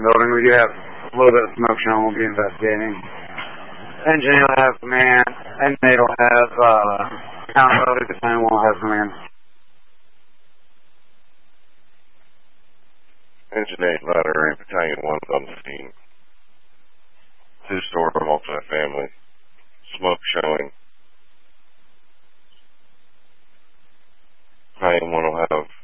building. We do have a little bit of smoke showing. We'll be investigating. Engine will have command. N8 will have counter-loaded. Battalion 1 will have command. Engine 8, ladder 8, Battalion 1 on the scene. Two-story multi-family. Smoke showing. Battalion 1 will have